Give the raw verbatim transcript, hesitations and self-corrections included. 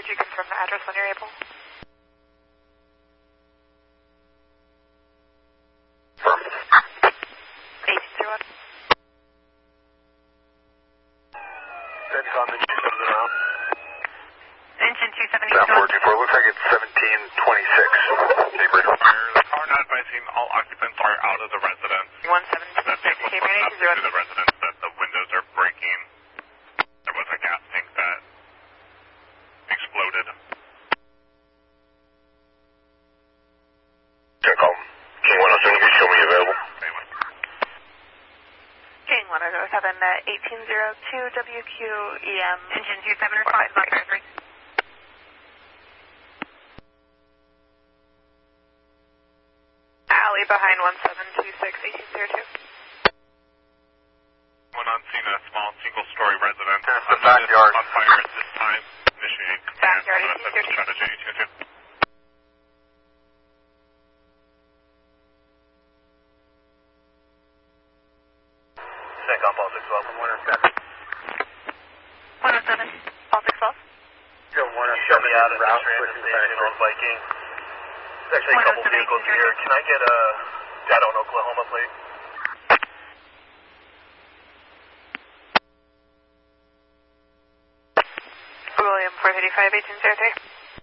you confirm the address when you're able? eighteen zero one. That's on the two seventy now. Engine two seventy. Down four two four, looks like it's seventeen twenty-six. Neighbor. The car not advising all occupants are out of the residence. one seven two six, Cape eighteen zero one. To the residence that the windows are breaking. There was a gas tank that exploded. Check home. King one oh seven, can you show me available? King one oh seven, uh, eighteen zero two W Q E M. Engine two seven response about three. Alley behind one seven two six, eighteen zero two. One on scene, a small single-story residence. There's the backyard. On fire at this time. Initiate command. Backyard, eighteen zero two. Strategy eighteen zero two. Check on Ball six twelve from one oh seven. one oh seven, all six twelve. Go one oh seven. Show me out at the transit station on Viking. There's actually a couple vehicles here. Can I get a data on Oklahoma, please? William four thirty-five, eighteen zero three.